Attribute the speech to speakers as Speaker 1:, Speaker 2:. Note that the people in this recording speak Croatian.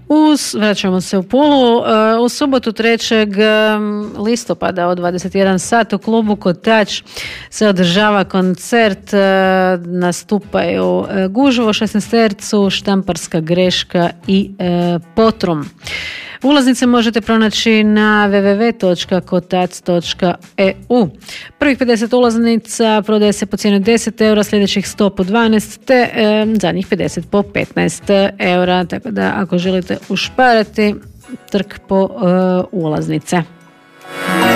Speaker 1: Vraćamo se u Pulu. U subotu 3. listopada od 21 sat u klubu Kotač se održava koncert. Nastupaju Gužvo, 16 Štamparska greška i Potrum. Ulaznice možete pronaći na www.kotac.eu. Prvih 50 ulaznica prodaje se po cijeni 10 eura, sljedećih 100 po 12, te zadnjih 50 po 15 eura. Tako da ako želite ušparati, trk po ulaznice.